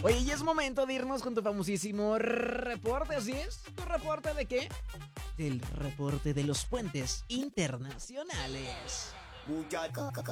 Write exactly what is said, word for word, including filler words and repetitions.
Oye, y es momento de irnos con tu famosísimo reporte, ¿así es? ¿Tu reporte de qué? Del reporte de los puentes internacionales.